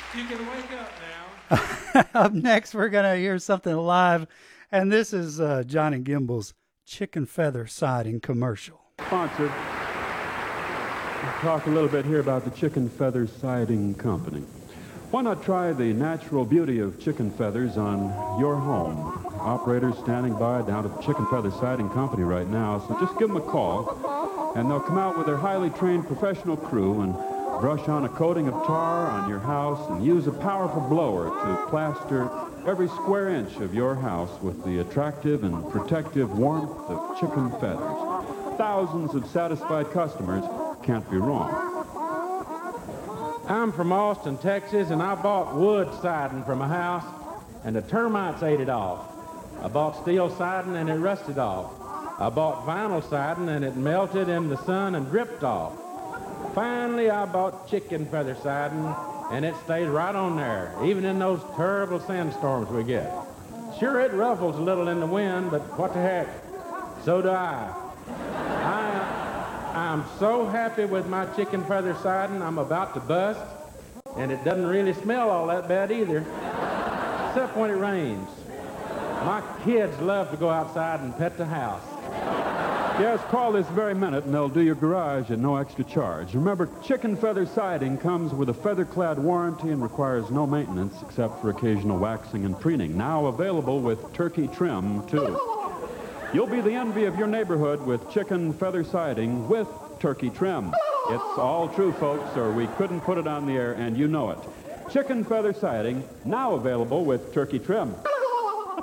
You can wake up now. Up next, we're going to hear something live, and this is Johnny Gimbel's Chicken Feather Siding commercial. Sponsored. We'll talk a little bit here about the Chicken Feather Siding Company. Why not try the natural beauty of chicken feathers on your home? Operators standing by down at the Chicken Feather Siding Company right now, so just give them a call, and they'll come out with their highly trained professional crew and brush on a coating of tar on your house and use a powerful blower to plaster every square inch of your house with the attractive and protective warmth of chicken feathers. Thousands of satisfied customers can't be wrong. I'm from Austin, Texas, and I bought wood siding from a house, and the termites ate it off. I bought steel siding, and it rusted off. I bought vinyl siding, and it melted in the sun and dripped off. Finally, I bought chicken feather siding, and it stays right on there, even in those terrible sandstorms we get. Sure, it ruffles a little in the wind, but what the heck? So do I. I'm so happy with my chicken feather siding, I'm about to bust, and it doesn't really smell all that bad either, except when it rains. My kids love to go outside and pet the house. Yes, call this very minute and they'll do your garage at no extra charge. Remember, Chicken Feather Siding comes with a feather-clad warranty and requires no maintenance except for occasional waxing and preening. Now available with turkey trim, too. You'll be the envy of your neighborhood with Chicken Feather Siding with turkey trim. It's all true, folks, or we couldn't put it on the air, and you know it. Chicken Feather Siding, now available with turkey trim.